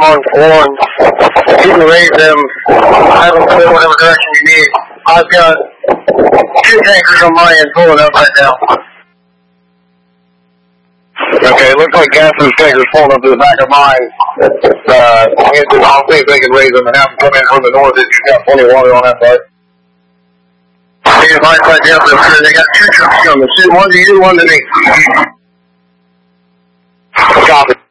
on one. You can raise them, have them go whatever direction you need. I've got 2 tankers on my end pulling up right now. Okay, looks like gas and tankers pulling up to the back of mine. I'll see if they can raise them and have them come in from the north. You've got plenty of water on that side. Here's my side down there. They got 2 trucks coming. One to you, one to me. Copy.